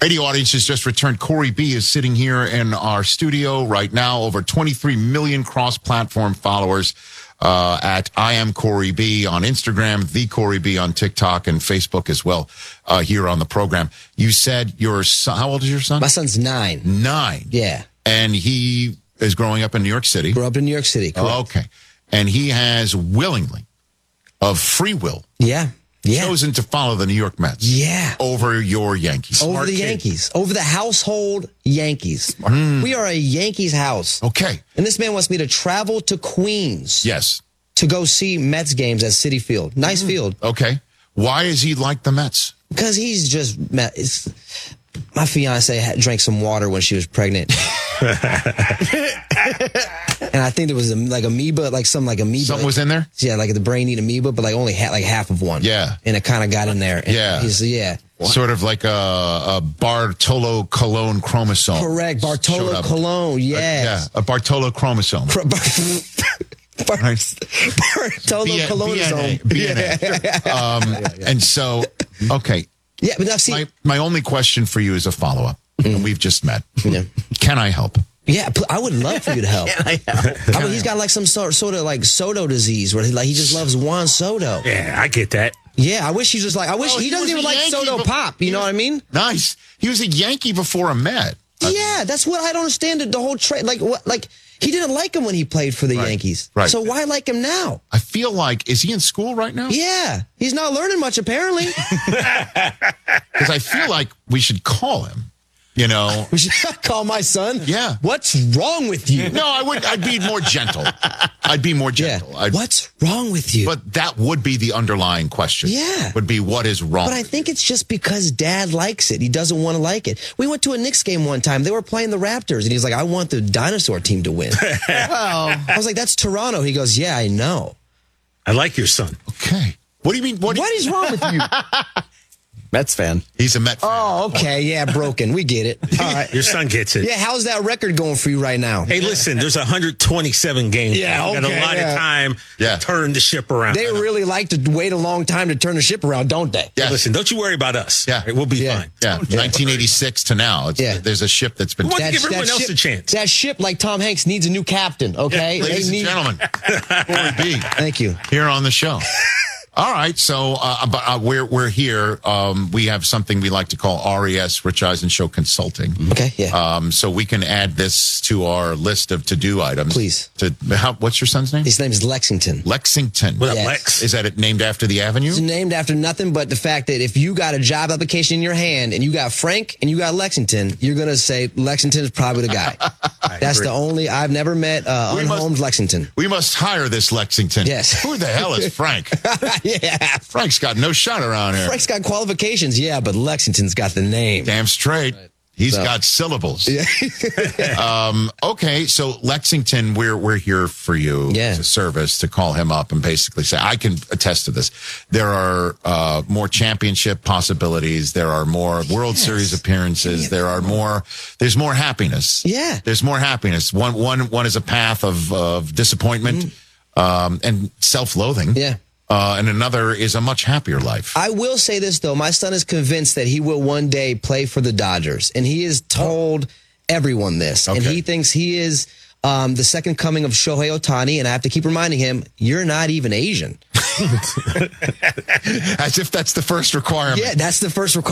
Radio audience has just returned. Corey B is sitting here in our studio right now. Over 23 million cross-platform followers at I Am Corey B on Instagram, The Corey B on TikTok and Facebook as well here on the program. You said your son, how old is your son? My son's 9. 9. Yeah. And he is growing up in New York City. Grew up in New York City, correct. Okay. And he has willingly, of free will, Yeah. chosen to follow the New York Mets. Yeah. Over your Yankees. Over Smart the kid. Yankees. Over the household Yankees. We are a Yankees house. Okay. And this man wants me to travel to Queens Yes. to go see Mets games at Citi Field. Nice field. Okay. Why is he like the Mets? Because he's just... My fiance drank some water when she was pregnant. And I think there was like amoeba, like something like amoeba. Something was in there? Yeah, like the brain eat amoeba, but like only half of one. Yeah. And it kind of got in there. And Yeah. Yeah. Sort of like a Bartolo Colon chromosome. Correct. Showed Bartolo up. Colon. Yes. Yeah, a Bartolo chromosome. Right. Bartolo Colonisome. BNA. And so, okay. Yeah, but now see. My only question for you is a follow-up. And we've just met. Yeah. Can I help? Yeah, I would love for you to help. He's got like some sort of like Soto disease where he just loves Juan Soto. Yeah, I get that. Yeah, I wish he just like, I wish Oh, he he doesn't was even a like Yankee, Soto but Pop. You know what I mean? Nice. He was a Yankee before a Met. Yeah, that's what I don't understand. The whole trade, like what, like he didn't like him when he played for the Yankees. Right. So why like him now? I feel like, is he in school right now? Yeah, he's not learning much apparently. Because I feel like we should call him. You know, We should call my son. Yeah. What's wrong with you? no, I'd be more gentle. I'd be more Yeah. gentle. What's wrong with you? But that would be the underlying question. Yeah. Would be what is wrong. But I think it's just because Dad likes it. He doesn't want to like it. We went to a Knicks game one time. They were playing the Raptors, and he's like, I want the dinosaur team to win. Well, I was like, that's Toronto. He goes, yeah, I know. I like your son. Okay. What do you mean? What is wrong with you? Mets fan. He's a Met fan. Oh, okay. Yeah, broken. We get it. All right. Your son gets it. Yeah, how's that record going for you right now? Hey, listen, there's 127 games. Yeah, You got okay, a lot yeah. of time Yeah. to turn the ship around. They really like to wait a long time to turn the ship around, don't they? Yes. Listen, don't you worry about us. Yeah. All right, we'll be Yeah. fine. Yeah, 1986 to now. Yeah. There's a ship that's been... What? Give everyone else ship, a chance. That ship, like Tom Hanks, needs a new captain, okay? Ladies and gentlemen, Corey B. Thank you. here on the show. All right, so we're here. We have something we like to call RES, Rich Eisen Show Consulting. Okay, yeah. So we can add this to our list of to-do items. Please. What's your son's name? His name is Lexington. Lexington. What up, Yes. Lex? Is that it named after the avenue? It's named after nothing but the fact that if you got a job application in your hand and you got Frank and you got Lexington, you're going to say Lexington is probably the guy. That's the only, I've never met unhomed Lexington. We must hire this Lexington. Yes. Who the hell is Frank? Yeah. Frank's got no shot around here. Frank's got qualifications, yeah, but Lexington's got the name. Damn straight. He's So- got syllables. Okay, so Lexington, we're here for you as a service to call him up and basically say, I can attest to this. There are more championship possibilities. There are more World Series appearances. There's more happiness. Yeah. There's more happiness. One is a path of disappointment and self-loathing. Yeah. And another is a much happier life. I will say this, though. My son is convinced that he will one day play for the Dodgers, and he has told everyone this. And Okay. he thinks he is the second coming of Shohei Ohtani, and I have to keep reminding him, you're not even Asian. As if that's the first requirement. Yeah, that's the first requirement.